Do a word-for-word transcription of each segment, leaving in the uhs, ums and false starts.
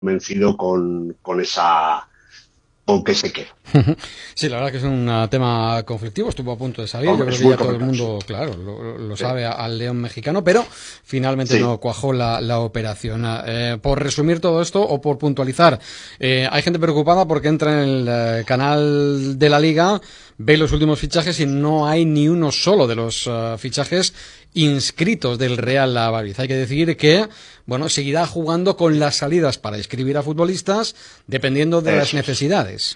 convencido con, con esa con que se quede. Sí, la verdad que es un uh, tema conflictivo, estuvo a punto de salir. Hombre, yo creo que ya todo el complicado. mundo, claro, lo, lo sí. sabe al León mexicano, pero finalmente sí. no cuajó la, la operación. Eh, por resumir todo esto o por puntualizar, eh, hay gente preocupada porque entra en el eh, canal de la Liga, ve los últimos fichajes y no hay ni uno solo de los uh, fichajes inscritos del Real Valladolid. Hay que decir que, bueno, seguirá jugando con las salidas para inscribir a futbolistas dependiendo de eso las necesidades.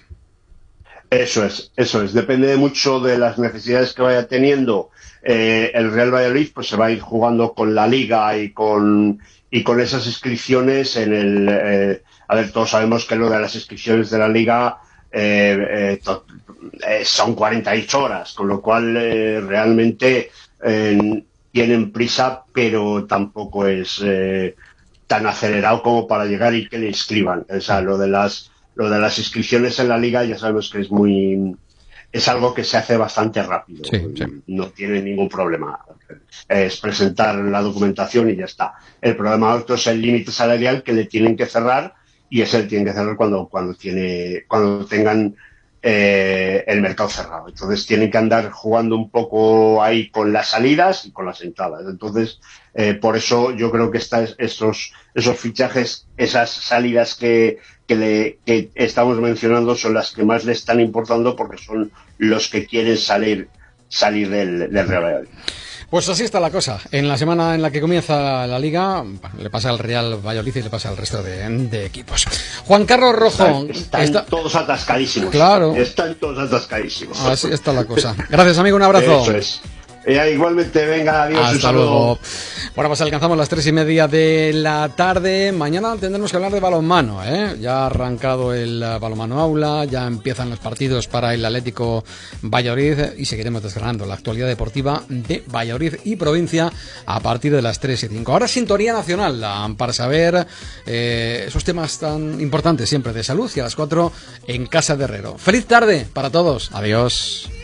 Eso es, eso es. Depende mucho de las necesidades que vaya teniendo eh, el Real Valladolid, pues se va a ir jugando con la Liga y con y con esas inscripciones en el. Eh, a ver, todos sabemos que lo de las inscripciones de la Liga eh, eh, to, eh, son cuarenta y ocho horas, con lo cual eh, realmente eh, tienen prisa, pero tampoco es eh, tan acelerado como para llegar y que le inscriban. O sea, lo de las Lo de las inscripciones en la Liga ya sabemos que es muy es algo que se hace bastante rápido. Sí, sí. No tiene ningún problema. Es presentar la documentación y ya está. El problema otro es el límite salarial que le tienen que cerrar y ese le tienen que cerrar cuando cuando tiene cuando tengan eh, el mercado cerrado. Entonces tienen que andar jugando un poco ahí con las salidas y con las entradas. Entonces eh, por eso yo creo que esta, esos esos fichajes, esas salidas que Que, le, que estamos mencionando son las que más le están importando porque son los que quieren salir salir del, del Real Valladolid. Pues así está la cosa. En la semana en la que comienza la Liga, bueno, le pasa al Real Valladolid y le pasa al resto de, de equipos. Juan Carlos Rojo. Están, están está... todos atascadísimos. Claro. Están todos atascadísimos. Así está la cosa. Gracias, amigo. Un abrazo. Eso es. Eh, igualmente, venga, adiós. Hasta un saludo. Luego. Bueno, pues alcanzamos las tres y media de la tarde. Mañana tendremos que hablar de balonmano, ¿eh? Ya ha arrancado el balonmano aula, ya empiezan los partidos para el Atlético Valladolid y seguiremos desgranando la actualidad deportiva de Valladolid y provincia a partir de las tres y cinco. Ahora sintonía nacional para saber eh, esos temas tan importantes siempre de salud y a las cuatro en Casa de Herrero. Feliz tarde para todos. Adiós.